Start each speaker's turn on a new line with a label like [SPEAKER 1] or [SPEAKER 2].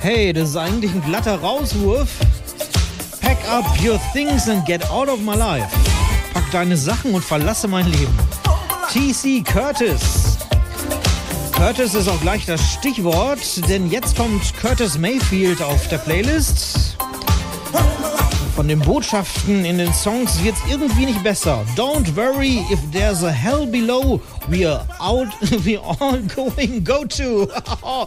[SPEAKER 1] Hey, das ist eigentlich ein glatter Rauswurf. Pack up your things and get out of my life. Pack deine Sachen und verlasse mein Leben. T.C. Curtis. Curtis ist auch gleich das Stichwort, denn jetzt kommt Curtis Mayfield auf der Playlist. Von den Botschaften in den Songs wird's irgendwie nicht besser. Don't worry if there's a hell below, we're all going go to.